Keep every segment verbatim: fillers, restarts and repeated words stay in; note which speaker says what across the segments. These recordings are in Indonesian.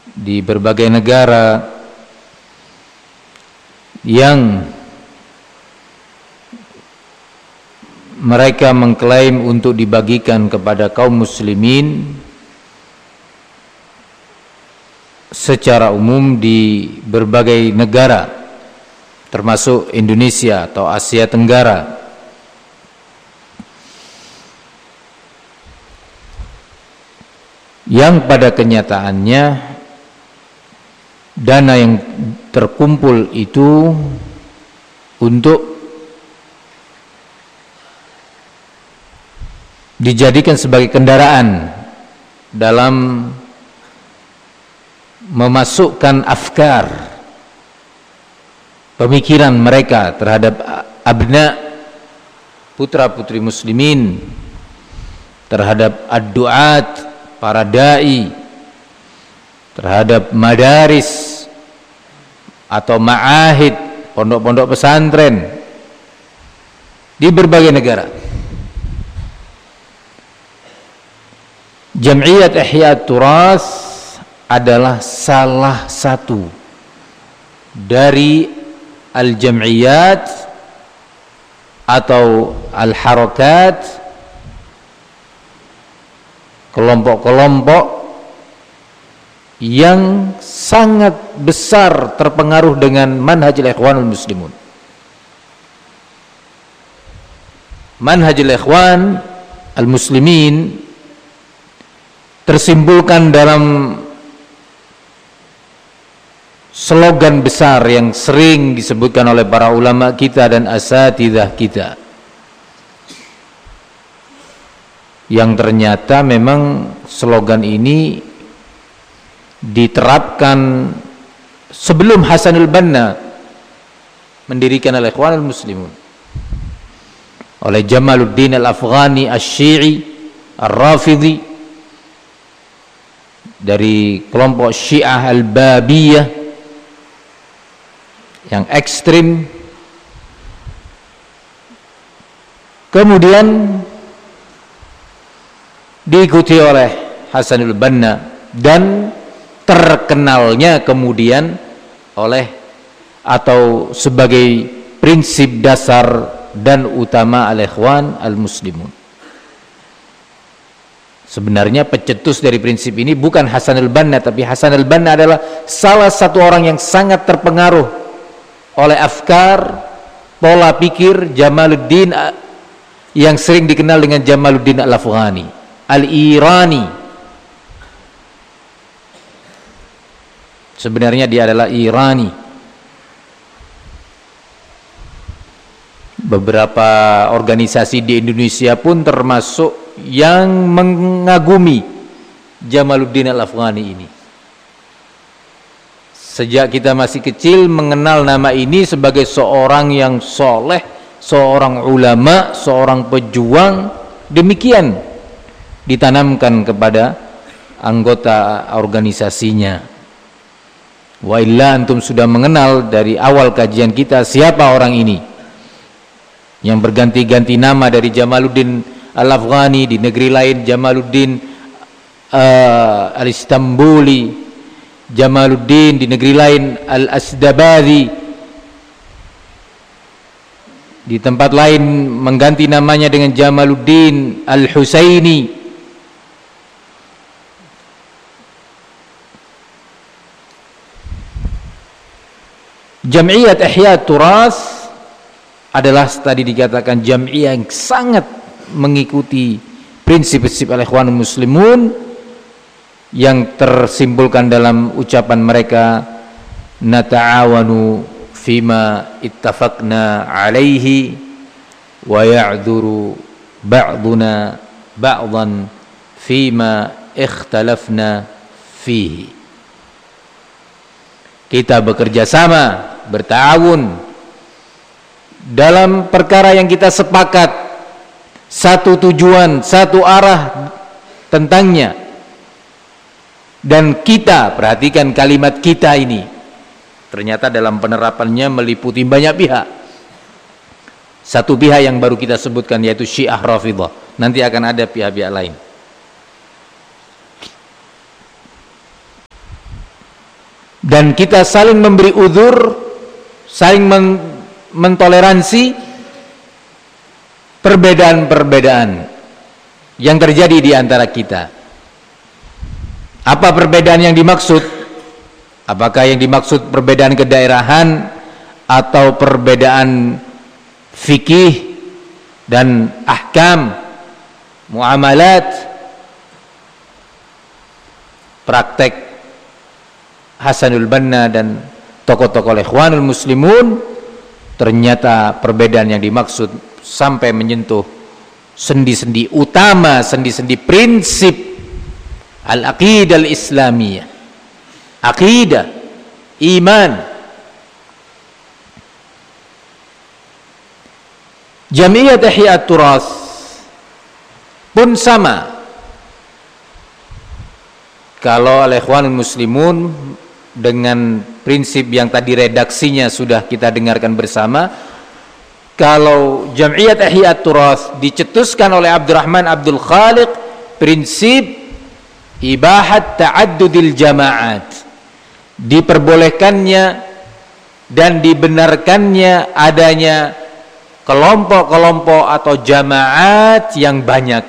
Speaker 1: di berbagai negara yang mereka mengklaim untuk dibagikan kepada kaum muslimin secara umum di berbagai negara termasuk Indonesia atau Asia Tenggara. Yang pada kenyataannya dana yang terkumpul itu untuk dijadikan sebagai kendaraan dalam memasukkan afkar, pemikiran mereka terhadap abna, putra-putri muslimin, terhadap ad-du'at, para da'i, terhadap madaris atau ma'ahid, pondok-pondok pesantren di berbagai negara. Jam'iyat Ihya Turas adalah salah satu dari al-jam'iyat atau al-harakat, kelompok-kelompok yang sangat besar terpengaruh dengan manhajul ikhwanul muslimun. Manhajul ikhwan al-muslimin tersimpulkan dalam slogan besar yang sering disebutkan oleh para ulama kita dan asatidzah kita, yang ternyata memang slogan ini diterapkan sebelum Hasanul Banna mendirikan al-Ikhwanul Muslimun, oleh Jamaluddin al-Afghani asy-Syi'i ar-Rafidhi dari kelompok Syiah al-Babiyah yang ekstrim. Kemudian diikuti oleh Hasanul Banna dan terkenalnya kemudian oleh atau sebagai prinsip dasar dan utama al-ikhwan al-muslimun. Sebenarnya pencetus dari prinsip ini bukan Hasanul Banna, tapi Hasanul Banna adalah salah satu orang yang sangat terpengaruh oleh afkar, pola pikir Jamaluddin yang sering dikenal dengan Jamaluddin al-Afghani, al-Irani. Sebenarnya dia adalah Irani. Beberapa organisasi di Indonesia pun termasuk yang mengagumi Jamaluddin al-Afghani ini. Sejak kita masih kecil mengenal nama ini sebagai seorang yang soleh, seorang ulama, seorang pejuang. Demikian ditanamkan kepada anggota organisasinya. Wa illa antum sudah mengenal dari awal kajian kita siapa orang ini yang berganti-ganti nama dari Jamaluddin al-Afghani, di negeri lain Jamaluddin uh, al-Istanbuli, Jamaluddin di negeri lain al-Asdabadi, di tempat lain mengganti namanya dengan Jamaluddin al-Husaini. Jam'iyat Ihya Turas adalah tadi dikatakan jam'iyah yang sangat mengikuti prinsip-prinsip al-Ikhwanul Muslimun yang tersimpulkan dalam ucapan mereka, nata'awanu fima ittafaqna alaihi wa ya'dzuru ba'duna ba'dan fima ikhtalafna fihi. Kita bekerja sama, bertawun dalam perkara yang kita sepakat, satu tujuan, satu arah tentangnya. Dan kita, perhatikan kalimat kita ini, ternyata dalam penerapannya meliputi banyak pihak. Satu pihak yang baru kita sebutkan yaitu Syiah Rafidhah. Nanti akan ada pihak-pihak lain. dan kita saling memberi uzur, saling men- mentoleransi perbedaan-perbedaan yang terjadi di antara kita. Apa perbedaan yang dimaksud? Apakah yang dimaksud perbedaan kedaerahan atau perbedaan fikih dan ahkam, muamalat, praktek Hasanul Banna dan tokoh-tokoh Ikhwanul Muslimun? Ternyata perbedaan yang dimaksud sampai menyentuh sendi-sendi utama, sendi-sendi prinsip al-aqidah al-islamiyah, aqidah, iman. Jam'iyat Ihya Turas pun sama. Kalau al-Ikhwanul Muslimun dengan prinsip yang tadi redaksinya sudah kita dengarkan bersama, kalau Jam'iyat Ihya Turas dicetuskan oleh Abdurrahman Abdul Khaliq, prinsip ibahat ta'addudil jama'at, diperbolehkannya dan dibenarkannya adanya kelompok-kelompok atau jamaat yang banyak.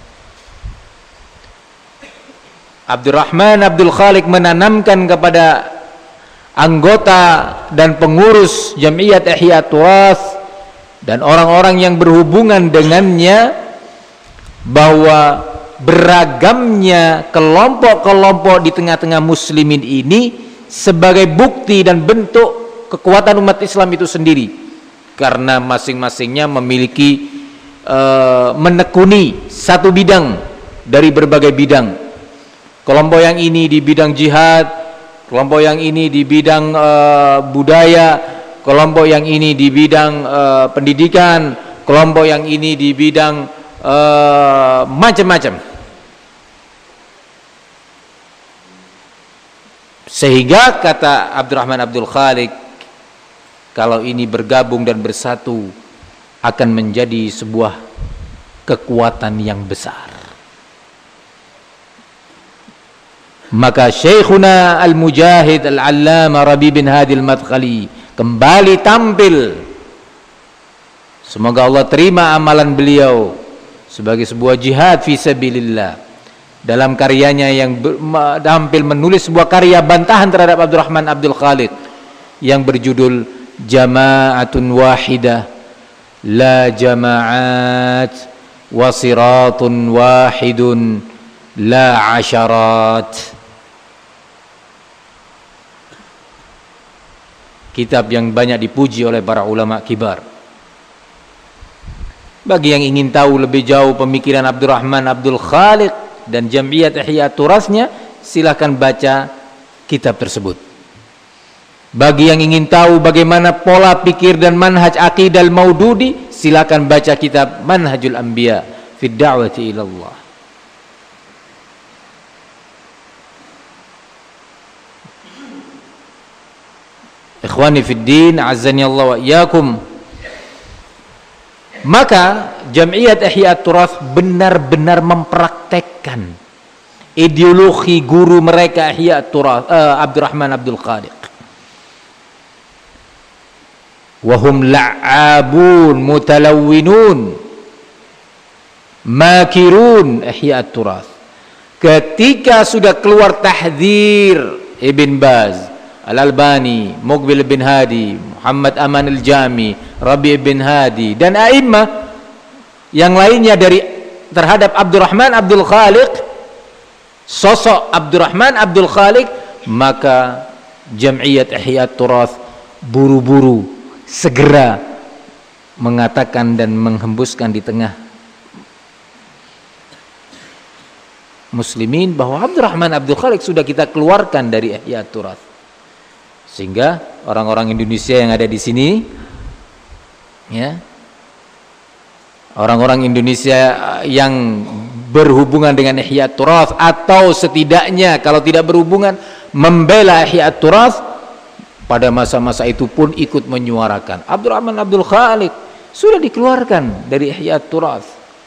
Speaker 1: Abdurrahman Abdul Khaliq menanamkan kepada anggota dan pengurus Jam'iyat Ihya Turas dan orang-orang yang berhubungan dengannya bahwa beragamnya kelompok-kelompok di tengah-tengah muslimin ini sebagai bukti dan bentuk kekuatan umat Islam itu sendiri, karena masing-masingnya memiliki uh, menekuni satu bidang dari berbagai bidang. Kelompok yang ini di bidang jihad, kelompok yang ini di bidang uh, budaya, kelompok yang ini di bidang uh, pendidikan, kelompok yang ini di bidang Uh, macam-macam, sehingga kata Abdurrahman Abdul Khaliq, kalau ini bergabung dan bersatu akan menjadi sebuah kekuatan yang besar. Maka Syekhuna Al-Mujahid Al-Allamah Rabi bin Hadi Al-Madkhali kembali tampil, semoga Allah terima amalan beliau sebagai sebuah jihad fi sabilillah, dalam karyanya yang tampil menulis sebuah karya bantahan terhadap Abdurrahman Abdul Khaliq yang berjudul Jama'atun Wahidah la jama'at wa siratun wahidun la asyarat. Kitab yang banyak dipuji oleh para ulama kibar. Bagi yang ingin tahu lebih jauh pemikiran Abdurrahman Abdul Khaliq dan Jam'iyat Ihya Turasnya, silakan baca kitab tersebut. Bagi yang ingin tahu bagaimana pola pikir dan manhaj aqidah al-Maududi, silakan baca kitab Manhajul Anbiya fi Da'wati ila Allah. Ikhwani fid din, azzani Allah wa iyyakum. Maka Jam'iyat Ihya Turas benar-benar mempraktekkan ideologi guru mereka Ihya Turas, uh, Abdurrahman Abdul Khaliq. Wahum la'abun mutalawwinun makirun Ihya Turas. Ketika sudah keluar tahdzir Ibn Baz, Al-Albani, Muqbil bin Hadi, Muhammad Aman al-Jami, Rabi' bin Hadi dan a'immah yang lainnya dari terhadap Abdurrahman Abdul Khaliq, sosok Abdurrahman Abdul Khaliq, maka Jam'iyat Ihya Turas buru-buru segera mengatakan dan menghembuskan di tengah muslimin bahwa Abdurrahman Abdul Khaliq sudah kita keluarkan dari Ihya Turas. Sehingga orang-orang Indonesia yang ada di sini, ya, orang-orang Indonesia yang berhubungan dengan Ihya Turas atau setidaknya kalau tidak berhubungan membela Ihya Turas, pada masa-masa itu pun ikut menyuarakan Abdurrahman Abdul Khaliq sudah dikeluarkan dari Ihya Turas.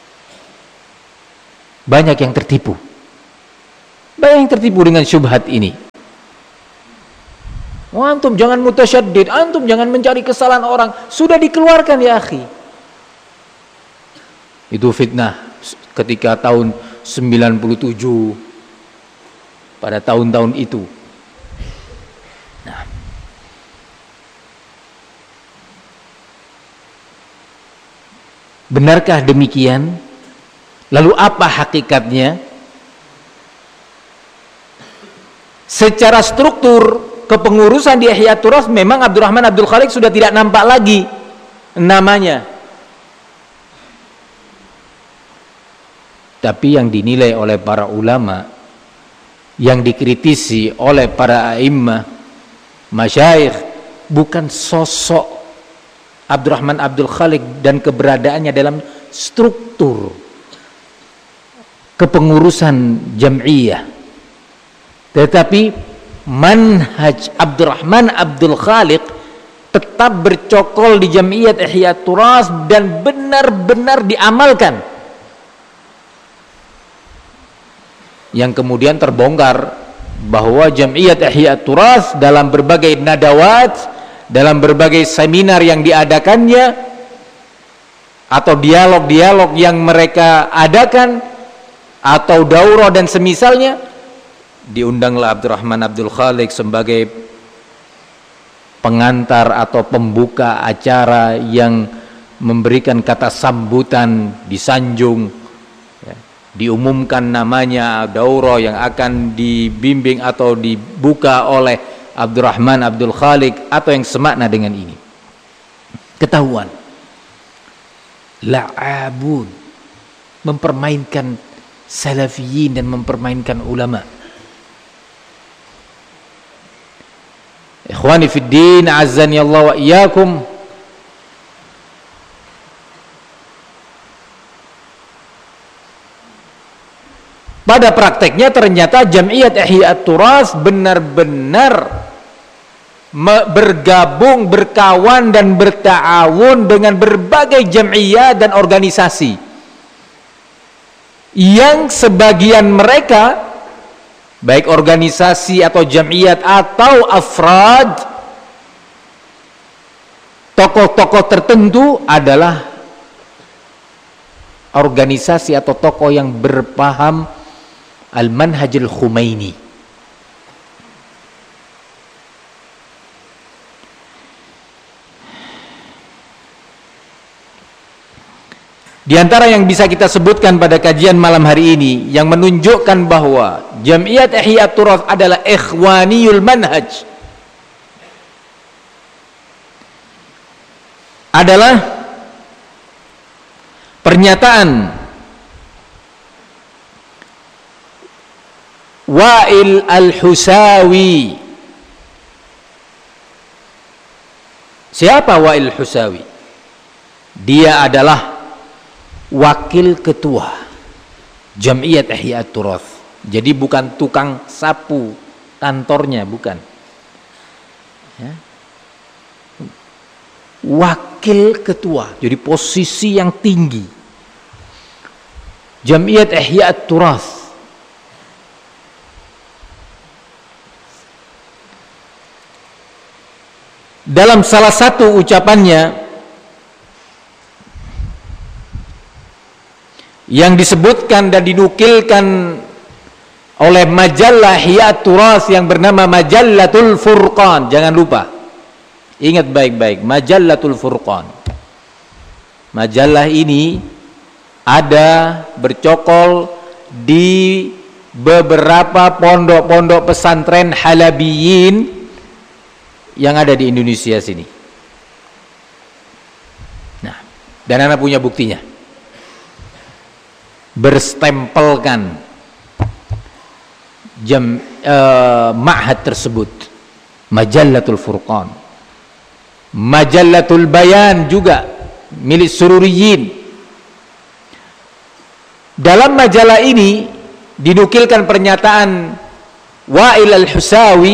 Speaker 1: Banyak yang tertipu, banyak yang tertipu dengan syubhat ini. Oh, antum jangan mutasyaddid, antum jangan mencari kesalahan orang. Sudah dikeluarkan ya akhi. Itu fitnah ketika tahun sembilan puluh tujuh, pada tahun-tahun itu. Nah, benarkah demikian? Lalu apa hakikatnya? Secara struktur kepengurusan di Ihya Turas memang Abdurrahman Abdul Khaliq sudah tidak nampak lagi namanya. Tapi yang dinilai oleh para ulama, yang dikritisi oleh para a'immah, masyayikh, bukan sosok Abdurrahman Abdul Khaliq dan keberadaannya dalam struktur kepengurusan jam'iyah, tetapi manhaj Abdurrahman Abdul Khaliq tetap bercokol di Jam'iyat Ihya Turas dan benar-benar diamalkan, yang kemudian terbongkar bahwa Jam'iyat Ihya Turas dalam berbagai nadawat, dalam berbagai seminar yang diadakannya atau dialog-dialog yang mereka adakan atau daurah dan semisalnya, diundanglah Abdurrahman Abdul Khaliq sebagai pengantar atau pembuka acara yang memberikan kata sambutan, disanjung, ya, diumumkan namanya daurah yang akan dibimbing atau dibuka oleh Abdurrahman Abdul Khaliq atau yang semakna dengan ini. Ketahuan la'abun, mempermainkan salafiyin dan mempermainkan ulama. Ikhwani fid din, azzani Allah wa iyyakum. Pada prakteknya ternyata Jam'iyat Ihya Turas benar-benar bergabung, berkawan dan berta'awun dengan berbagai jam'iyah dan organisasi yang sebagian mereka, baik organisasi atau jam'iyat atau afrad, tokoh-tokoh tertentu adalah organisasi atau tokoh yang berpaham al-manhajul Khumaini. Di antara yang bisa kita sebutkan pada kajian malam hari ini yang menunjukkan bahwa Jam'iyat Ihya Turas adalah ikhwaniyul manhaj adalah pernyataan Wa'il Al-Husawi. Siapa Wa'il Husawi? Dia adalah wakil ketua Jam'iyat Ihya Turas. Jadi bukan tukang sapu kantornya, bukan ya. Wakil ketua, jadi posisi yang tinggi Jam'iyat Ihya Turas. Dalam salah satu ucapannya yang disebutkan dan dinukilkan oleh majalah Ihya Turas yang bernama Majallatul Furqan, jangan lupa, ingat baik-baik, Majallatul Furqan. Majalah ini ada bercokol di beberapa pondok-pondok pesantren halabiyin yang ada di Indonesia sini. Nah, dan anak punya buktinya. Berstempelkan jam uh, ma'had tersebut Majallatul Furqan. Majallatul Bayan juga milik Sururiyin. Dalam majalah ini dinukilkan pernyataan Wa'il Al-Husawi,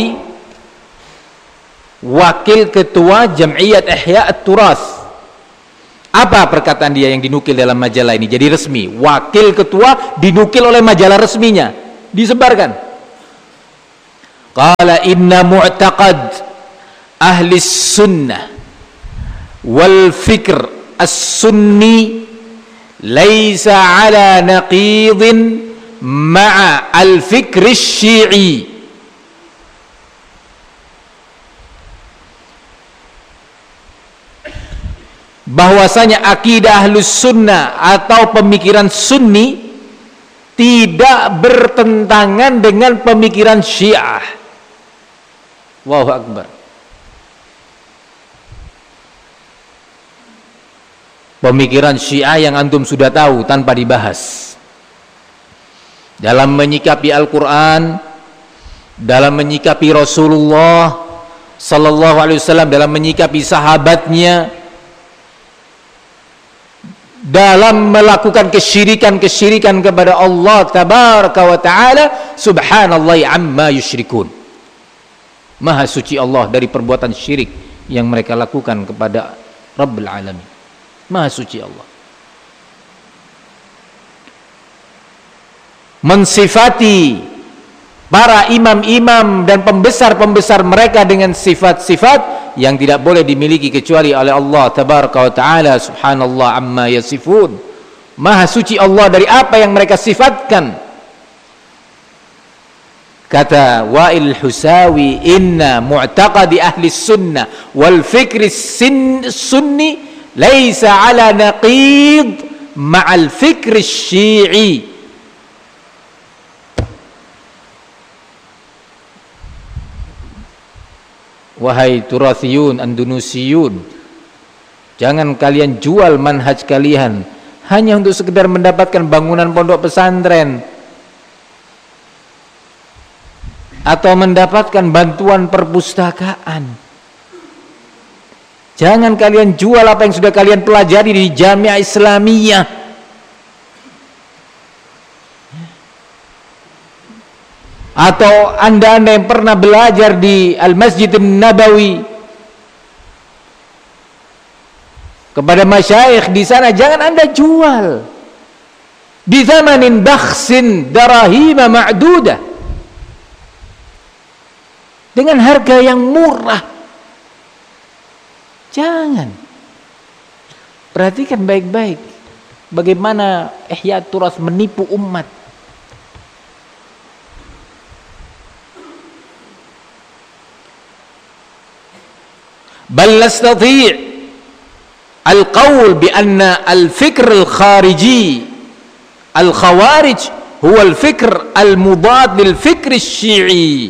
Speaker 1: wakil ketua Jam'iyat Ihya Turas. Apa perkataan dia yang dinukil dalam majalah ini? Jadi resmi, wakil ketua dinukil oleh majalah resminya, disebarkan. Qala inna mu'taqad ahli sunnah wal fikr as-sunni laisa ala naqidin ma'a al-fikr asy-syi'i. Bahwasanya akidah ahlus sunnah atau pemikiran sunni tidak bertentangan dengan pemikiran syiah. Allahu Akbar. Pemikiran syiah yang antum sudah tahu tanpa dibahas dalam menyikapi Al-Quran, dalam menyikapi Rasulullah Sallallahu Alaihi Wasallam, dalam menyikapi sahabatnya, dalam melakukan kesyirikan-kesyirikan kepada Allah Tabaraka wa Ta'ala. Subhanallah amma yusyrikun. Maha suci Allah dari perbuatan syirik yang mereka lakukan kepada Rabbul Alamin. Maha suci Allah. Mensifati para imam-imam dan pembesar-pembesar mereka dengan sifat-sifat yang tidak boleh dimiliki kecuali oleh Allah Tabaraka wa Ta'ala. Subhanallah amma yasifun. Maha suci Allah dari apa yang mereka sifatkan. Kata Wa'il Husawi, inna mu'taqadi ahli sunnah wal fikri sunni laisa ala naqid ma'al fikri syi'i. Wahai turathiyun andunusiyun, jangan kalian jual manhaj kalian hanya untuk sekedar mendapatkan bangunan pondok pesantren atau mendapatkan bantuan perpustakaan. Jangan kalian jual apa yang sudah kalian pelajari di Jamiah Islamiyah. Atau anda-anda yang pernah belajar di Al-Masjid Nabawi kepada masyayikh di sana, jangan anda jual bi thamanin bakhsin darahima ma'dudah, dengan harga yang murah. Jangan. Perhatikan baik-baik bagaimana Ihya Turas menipu umat. Bal nastati' al-qawl bi anna al-fikr al-khariji al-khawarij huwa al-fikr al-mudad lil-fikr asy-syi'i.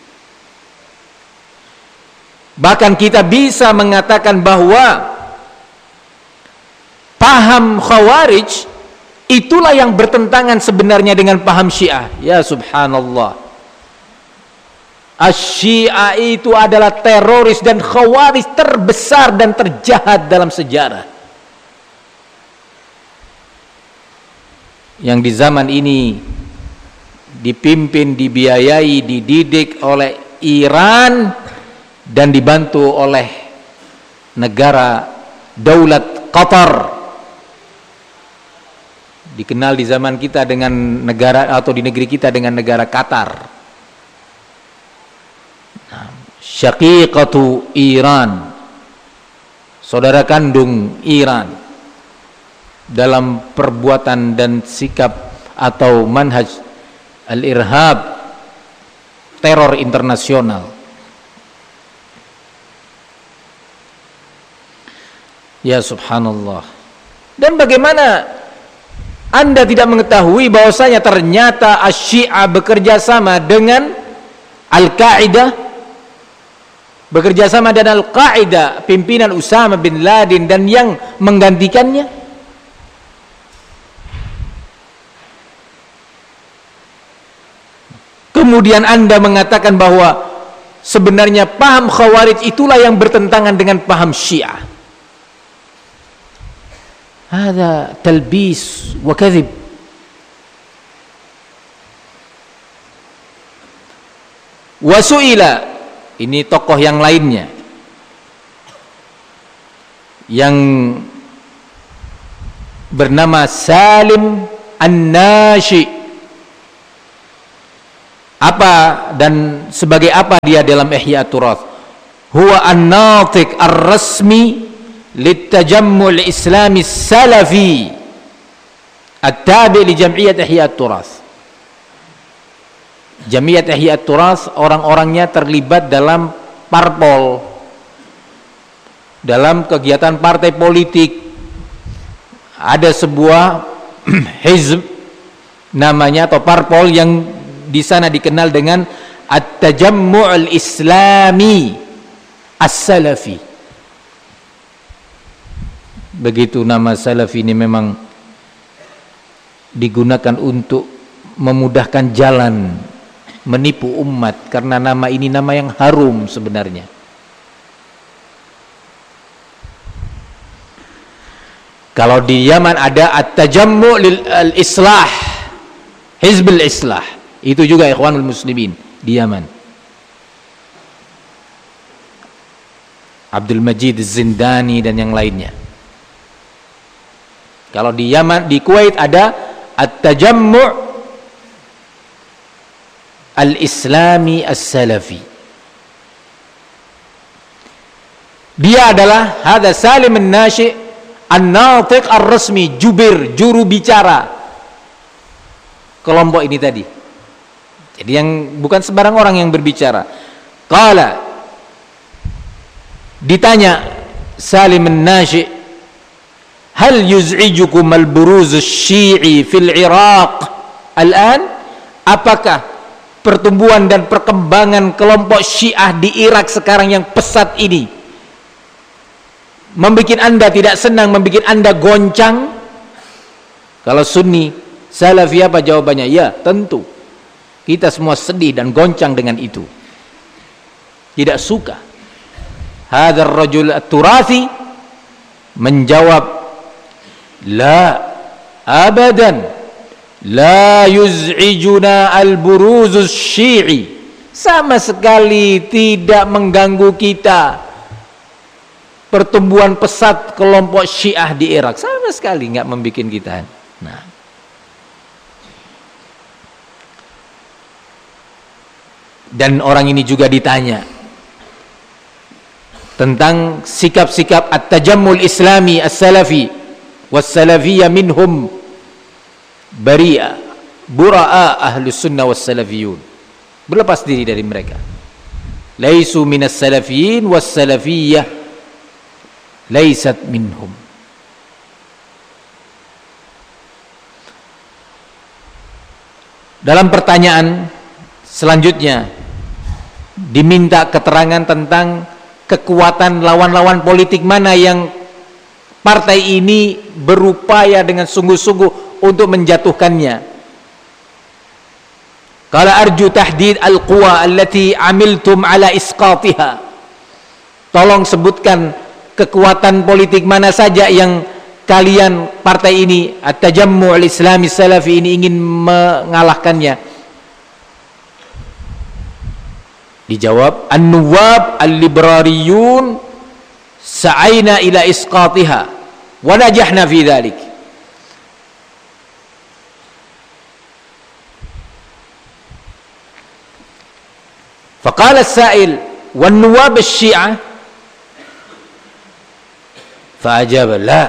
Speaker 1: Bahkan kita bisa mengatakan bahwa paham khawarij itulah yang bertentangan sebenarnya dengan paham syiah. Ya subhanallah. Asy-Syiah itu adalah teroris dan khawarij terbesar dan terjahat dalam sejarah. Yang di zaman ini dipimpin, dibiayai, dididik oleh Iran dan dibantu oleh negara Daulat Qatar. Dikenal di zaman kita dengan negara atau di negeri kita dengan negara Qatar. Syaqiqatu Iran, saudara kandung Iran dalam perbuatan dan sikap atau manhaj al-irhab, teror internasional. Ya subhanallah. Dan bagaimana anda tidak mengetahui bahwasanya ternyata Asy-Syiah bekerja sama dengan Al-Qaeda, bekerja sama dengan Al-Qaeda, pimpinan Usama bin Laden dan yang menggantikannya. Kemudian anda mengatakan bahwa sebenarnya paham Khawarij itulah yang bertentangan dengan paham Syiah. Hada talbis wa kadhib. Wa su'ila, ini tokoh yang lainnya yang bernama Salim An-Nashi. Apa dan sebagai apa dia dalam Ihya Turath? huwa an-natiq ar-rasmi litajammu' al-islami salafi at-tabi' li Jam'iyat Ihya at-Turath. Jam'iyat Ihya at-Turath orang-orangnya terlibat dalam parpol, dalam kegiatan partai politik. Ada sebuah hizb namanya atau parpol yang di sana dikenal dengan At-Tajammu' al-Islami As-Salafi. Begitu nama Salafi ini memang digunakan untuk memudahkan jalan menipu umat, karena nama ini nama yang harum sebenarnya. Kalau di Yaman ada At-Tajammu' lil-Islah, Hizbul Islah, itu juga Ikhwanul Muslimin di Yaman. Abdul Majid Az-Zindani dan yang lainnya. Kalau di Yaman, di Kuwait ada At-Tajammu' al-Islami As-Salafi. Dia adalah hadza Salim an-Nashi' an-natiq ar-rasmi, jubir, juru bicara kelompok ini tadi. Jadi yang bukan sembarang orang yang berbicara. Qala, ditanya Salim an-Nashi', hal yuz'ijukum al-buruz asy-syi'i fil Iraq al-an? Apakah pertumbuhan dan perkembangan kelompok Syiah di Irak sekarang yang pesat ini membikin Anda tidak senang, membikin Anda goncang? Kalau Sunni Salafi apa jawabannya? Ya, tentu. Kita semua sedih dan goncang dengan itu. Tidak suka. Hadzal rajul at-Turathi menjawab, la abadan la yuz'ijuna al-buruz asy-syi'i. Sama sekali tidak mengganggu kita pertumbuhan pesat kelompok Syiah di Irak, sama sekali nggak membuat kita. Nah, dan orang ini juga ditanya tentang sikap-sikap At-Tajammul Islami As-Salafi was-Salafiyya minhum bari'a bura'a ahlus sunnah was-salafiyun, berlepas diri dari mereka. Laisu minas salafiyyin was-salafiyyah laisat minhum. Dalam pertanyaan selanjutnya diminta keterangan tentang kekuatan lawan-lawan politik mana yang partai ini berupaya dengan sungguh-sungguh untuk menjatuhkannya. Qala arju tahdid al-quwa allati amiltum ala isqatiha. Tolong sebutkan kekuatan politik mana saja yang kalian partai ini At-Tajammu' al-Islami Salafi ini ingin mengalahkannya. Dijawab, an-nuwab al-librariyun sa'aina ila isqatiha wa najahna fi dhalik. Faqala as-sa'il wan-nuwab asy-syi'ah fa'ajaba la.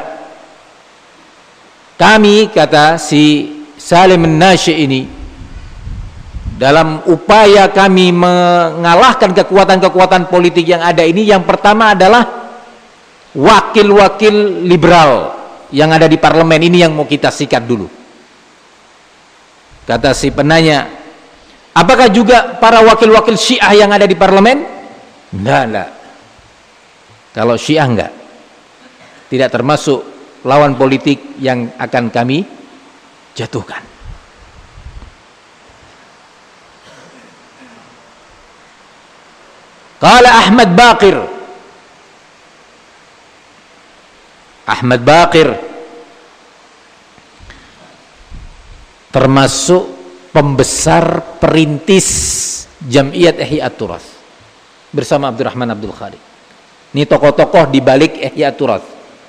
Speaker 1: Kami, kata si Salim an-Nashi' ini, dalam upaya kami mengalahkan kekuatan-kekuatan politik yang ada ini, yang pertama adalah wakil-wakil liberal yang ada di parlemen ini yang mau kita sikat dulu. Kata si penanya, apakah juga para wakil-wakil Syiah yang ada di parlemen? Enggak, enggak. Kalau Syiah enggak, tidak termasuk lawan politik yang akan kami jatuhkan. Qala Ahmad Baqir, Ahmad Baqir termasuk pembesar perintis Jam'iyat Ihya at-Turath bersama Abdurrahman Abdul Khalid. Ini tokoh-tokoh di balik Ihya at-Turath,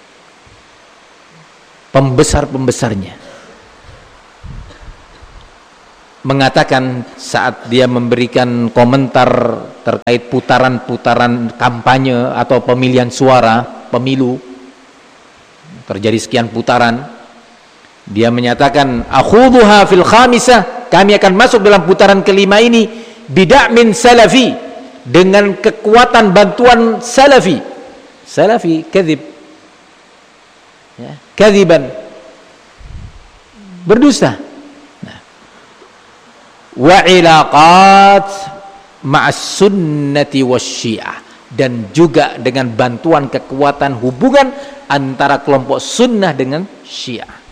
Speaker 1: pembesar-pembesarnya, mengatakan saat dia memberikan komentar terkait putaran-putaran kampanye atau pemilihan suara, pemilu, terjadi sekian putaran, dia menyatakan akhudhuha fil khamisah, kami akan masuk dalam putaran kelima ini bid'amin salafi, dengan kekuatan bantuan salafi. Salafi kadzib, ya, kadziban, berdusta. Nah, wa ilaqat ma'as sunnati wasyiah, dan juga dengan bantuan kekuatan hubungan antara kelompok sunnah dengan syiah.